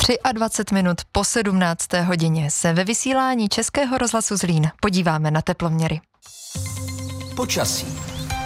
23 minut po 17. hodině se ve vysílání Českého rozhlasu Zlín podíváme na teploměry. Počasí.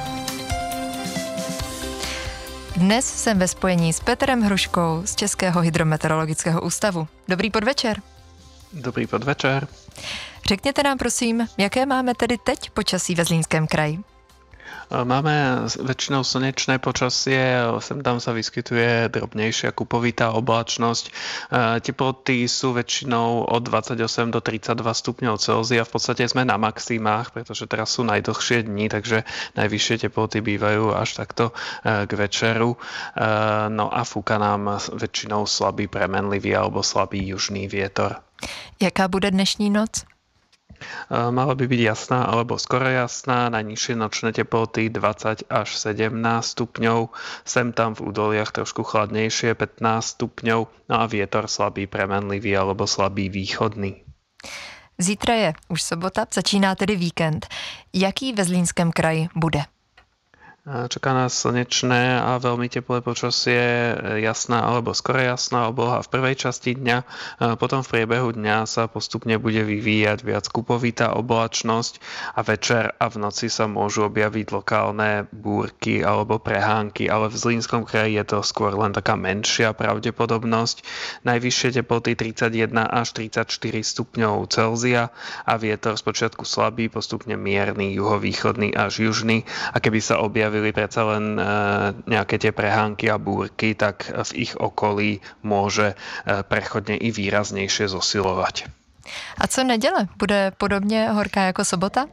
Dnes jsem ve spojení s Petrem Hruškou z Českého hydrometeorologického ústavu. Dobrý podvečer. Dobrý podvečer. Řekněte nám prosím, jaké máme tedy teď počasí ve Zlínském kraji? Máme väčšinou slnečné počasie, sem tam sa vyskytuje drobnejšia kupovitá oblačnosť. Teploty sú väčšinou od 28 do 32 stupňov Celzia. V podstate sme na maximách, pretože teraz sú najdlhšie dni, takže najvyššie teploty bývajú až takto k večeru. No a fúka nám väčšinou slabý premenlivý alebo slabý južný vietor. Jaká bude dnešní noc? Mala by byť jasná alebo skoro jasná, najnižšie nočné teploty 20 až 17 stupňov, sem tam v údoliach trošku chladnejšie 15 stupňov, no a vietor slabý premenlivý alebo slabý východný. Zítra je už sobota, začíná tedy víkend. Jaký ve Zlínském kraji bude? Čaká nás slnečné a veľmi teplé počasie, jasná alebo skoro jasná obloha v prvej časti dňa. Potom v priebehu dňa sa postupne bude vyvíjať viac kupovitá oblačnosť a večer a v noci sa môžu objaviť lokálne búrky alebo prehánky, ale v Zlínskom kraji je to skôr len taká menšia pravdepodobnosť. Najvyššie teploty 31 až 34 stupňov Celzia a vietor spočiatku slabý, postupne mierny, juhovýchodný až južný, a keby sa objavili predsa len nejaké tie prehánky a búrky, tak v ich okolí môže prechodne i výraznejšie zosilovať. A co neděle? Bude podobně horká jako sobota?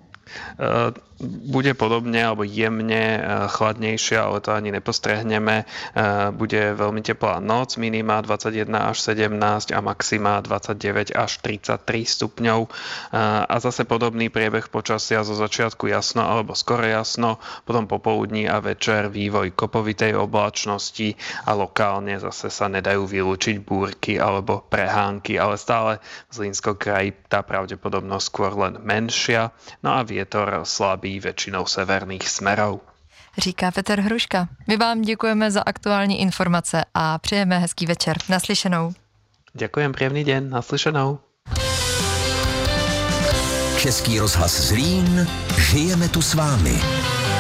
Bude podobne alebo jemne chladnejšia, ale to ani nepostrehneme. Bude veľmi teplá noc, minima 21 až 17 a maxima 29 až 33 stupňov. A zase podobný priebeh počasia, zo začiatku jasno alebo skoro jasno, potom popoludní a večer vývoj kopovitej oblačnosti a lokálne zase sa nedajú vylúčiť búrky alebo prehánky, ale stále v Zlínskom kraji tá pravdepodobnosť skôr len menšia, no a vietor slabý väčšinou severných smerov. Říká Petr Hruška. My vám děkujeme za aktuální informace a přejeme hezký večer. Naslyšenou. Ďakujem, príjemný deň. Naslyšenou. Český rozhlas Zlín. Žijeme tu s vámi.